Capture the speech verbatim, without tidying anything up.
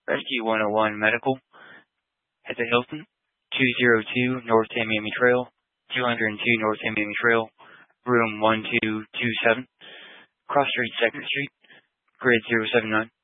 Rescue one oh one Medical at the Hilton, two oh two North Tamiami Trail, two oh two North Tamiami Trail, room one two two seven, Cross Street, second Street, grid zero seven nine.